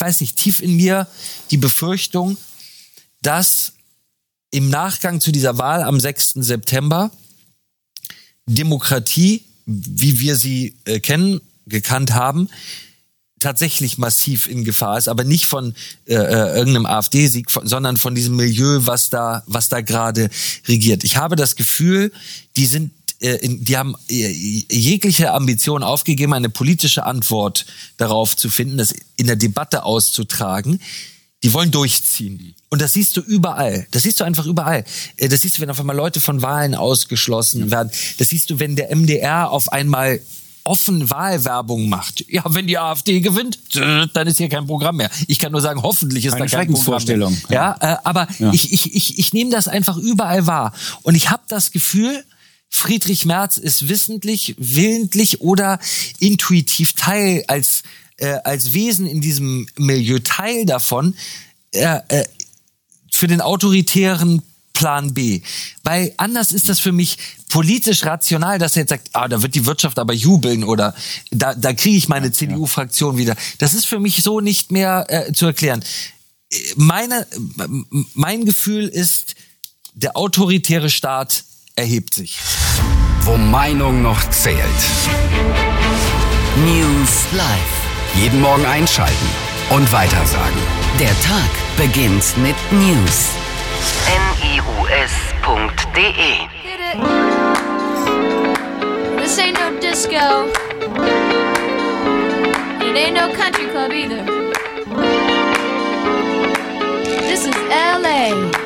weiß nicht, tief in mir die Befürchtung, dass im Nachgang zu dieser Wahl am 6. September Demokratie, wie wir sie gekannt haben, tatsächlich massiv in Gefahr ist, aber nicht von irgendeinem AfD-Sieg, sondern von diesem Milieu, was da gerade regiert. Ich habe das Gefühl, die haben jegliche Ambition aufgegeben, eine politische Antwort darauf zu finden, das in der Debatte auszutragen. Die wollen durchziehen. Und das siehst du überall. Das siehst du einfach überall. Das siehst du, wenn auf einmal Leute von Wahlen ausgeschlossen werden. Das siehst du, wenn der MDR auf einmal offen Wahlwerbung macht. Ja, wenn die AfD gewinnt, dann ist hier kein Programm mehr. Ich kann nur sagen, hoffentlich ist da kein Programm mehr. Ja, aber ich nehme das einfach überall wahr. Und ich habe das Gefühl, Friedrich Merz ist wissentlich, willentlich oder intuitiv Teil, als Wesen in diesem Milieu Teil davon, für den autoritären Plan B. Weil anders ist das für mich politisch rational, dass er jetzt sagt, da wird die Wirtschaft aber jubeln oder da kriege ich meine CDU-Fraktion wieder. Das ist für mich so nicht mehr zu erklären. Mein Gefühl ist, der autoritäre Staat erhebt sich. Wo Meinung noch zählt. News Live. Jeden Morgen einschalten und weitersagen. Der Tag beginnt mit News. NIUS.de. This ain't no disco. It ain't no country club either. This is LA.